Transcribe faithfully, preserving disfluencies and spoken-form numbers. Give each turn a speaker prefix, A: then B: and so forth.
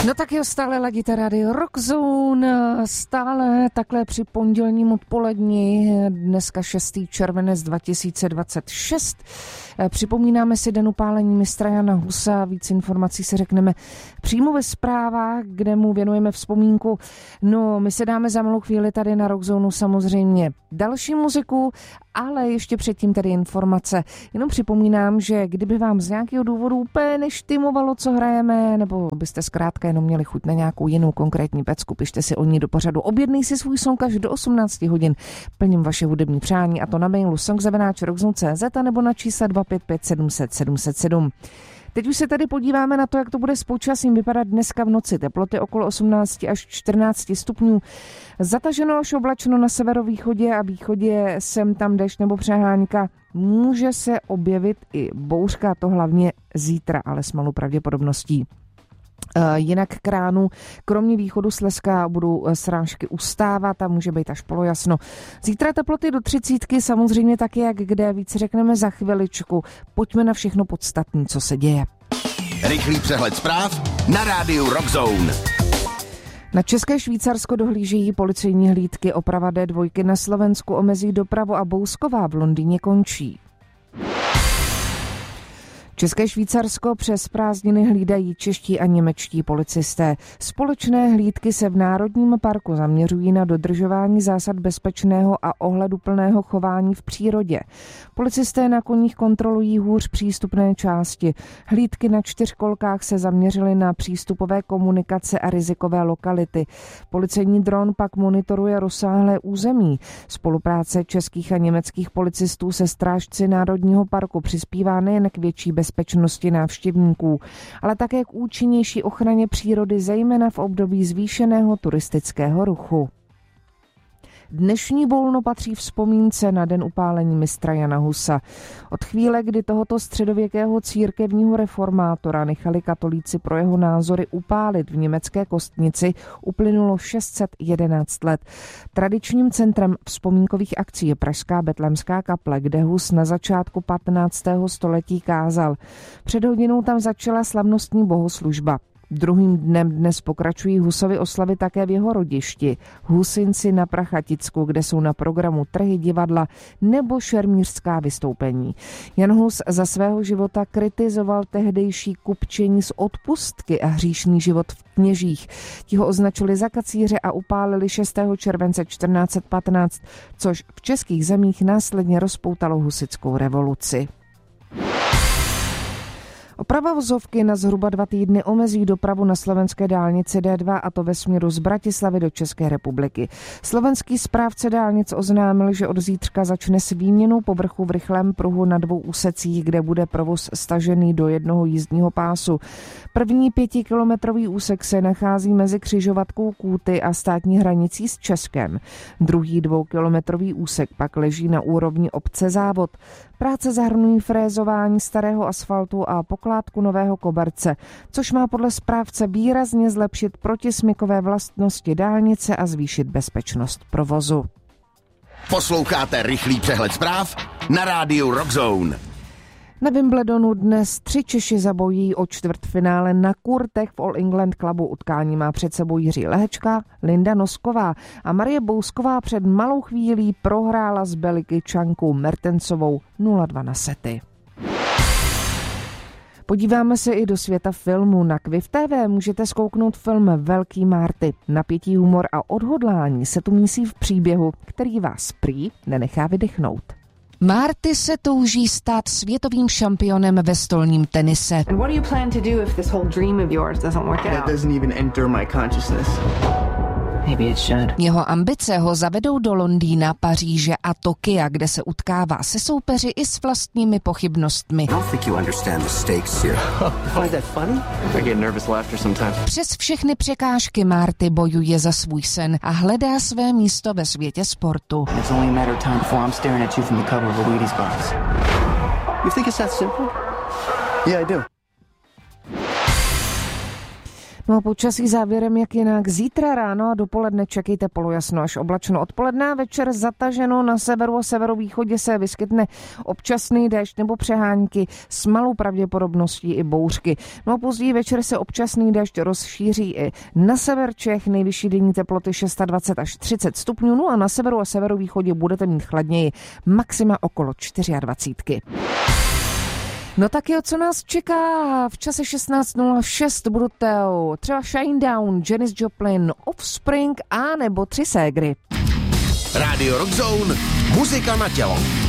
A: No tak jo, stále ladíte Radio Rockzone, stále takhle při pondělním odpoledni, dneska šestý červenec dva tisíce dvacet šest. Připomínáme si den upálení mistra Jana Husa, víc informací si řekneme přímo ve zprávách, kde mu věnujeme vzpomínku. No, my se dáme za malou chvíli tady na Rockzone samozřejmě další muziku, ale ještě předtím tedy informace. Jenom připomínám, že kdyby vám z nějakého důvodu úplně neštimovalo, co hrajeme, nebo byste zkrátka jenom měli chuť na nějakou jinou konkrétní pecku, pište si o ní do pořadu. Objednej si svůj song až do osmnáct hodin. Plním vaše hudební přání, a to na mailu song zavináč rockzone tečka cz a nebo na čísla dva pět pět sedm set sedm set sedm. Teď už se tady podíváme na to, jak to bude s počasím vypadat dneska v noci. Teploty okolo osmnáct až čtrnáct stupňů. Zataženo až oblačno na severovýchodě a východě, sem tam déšť nebo přehánka. Může se objevit i bouřka, to hlavně zítra, ale s malou pravděpodobností. Jinak k ránu, kromě východu Slezska, budou srážky ustávat a může být až polojasno. Zítra teploty do třicítky, samozřejmě taky jak kde, víc řekneme za chviličku. Pojďme na všechno podstatné, co se děje.
B: Rychlý přehled zpráv na rádiu Rockzone.
A: Na České Švýcarsko dohlížejí policejní hlídky. Oprava D dva na Slovensku omezí dopravu a Bousková v Londýně končí. České Švýcarsko přes prázdniny hlídají čeští a němečtí policisté. Společné hlídky se v Národním parku zaměřují na dodržování zásad bezpečného a ohleduplného chování v přírodě. Policisté na koních kontrolují hůř přístupné části. Hlídky na čtyřkolkách se zaměřily na přístupové komunikace a rizikové lokality. Policejní dron pak monitoruje rozsáhlé území. Spolupráce českých a německých policistů se strážci Národního parku přispívá nejen k větší bezpečnosti, bezpečnosti návštěvníků, ale také k účinnější ochraně přírody, zejména v období zvýšeného turistického ruchu. Dnešní volno patří vzpomínce na den upálení mistra Jana Husa. Od chvíle, kdy tohoto středověkého církevního reformátora nechali katolíci pro jeho názory upálit v německé Kostnici, uplynulo šest set jedenáct let. Tradičním centrem vzpomínkových akcí je pražská Betlémská kaple, kde Hus na začátku patnáctého století kázal. Před hodinou tam začala slavnostní bohoslužba. Druhým dnem dnes pokračují Husovy oslavy také v jeho rodišti, Husinci na Prachaticku, kde jsou na programu trhy, divadla nebo šermířská vystoupení. Jan Hus za svého života kritizoval tehdejší kupčení z odpustky a hříšný život v kněžích. Ti ho označili za kacíře a upálili šestého července čtrnáct set patnáct, což v českých zemích následně rozpoutalo husitskou revoluci. Oprava vozovky na zhruba dva týdny omezí dopravu na slovenské dálnici D dva, a to ve směru z Bratislavy do České republiky. Slovenský správce dálnic oznámil, že od zítřka začne s výměnou povrchu v rychlém pruhu na dvou úsecích, kde bude provoz stažený do jednoho jízdního pásu. První pětikilometrový úsek se nachází mezi křižovatkou Kůty a státní hranicí s Českem. Druhý dvoukilometrový úsek pak leží na úrovni obce Závod. Práce zahrnují frézování starého asfaltu a pokládku nového koberce, což má podle správce výrazně zlepšit protismykové vlastnosti dálnice a zvýšit bezpečnost provozu.
B: Posloucháte rychlý přehled zpráv na rádiu Rockzone.
A: Na Wimbledonu dnes tři Češi zabojí o čtvrtfinále na kurtech v All England Clubu. Utkání má před sebou Jiří Lehečka, Linda Nosková a Marie Bousková před malou chvílí prohrála s Belgičankou Mertensovou nula dva na sety. Podíváme se i do světa filmu. Na Kviv T V můžete zkouknout film Velký Marty. Napětí, humor a odhodlání se tu mísí v příběhu, který vás prý nenechá vydechnout. Marty se touží stát světovým šampionem ve stolním tenise.
C: And what do you plan to do if this whole dream of yours doesn't work out?
D: That doesn't even enter my consciousness.
C: Maybe it should.
A: Jeho ambice ho zavedou do Londýna, Paříže a Tokia, kde se utkává se soupeři i s vlastními pochybnostmi. Přes všechny překážky Marty bojuje za svůj sen a hledá své místo ve světě sportu. No a počasí závěrem jak jinak. Zítra ráno a dopoledne čekejte polojasno až oblačno. Odpoledne a večer zataženo, na severu a severovýchodě se vyskytne občasný déšť nebo přehánky s malou pravděpodobností i bouřky. No a později večer se občasný déšť rozšíří i na sever Čech, nejvyšší denní teploty dvacet šest až třicet stupňů, no a na severu a severovýchodě budete mít chladněji, maxima okolo dvacet čtyři. No tak jo, co nás čeká v čase šestnáct nula šest, budou to třeba Shinedown, Janis Joplin, Offspring a nebo Tři ségry.
B: Radio Rock Zone, muzika na tělo.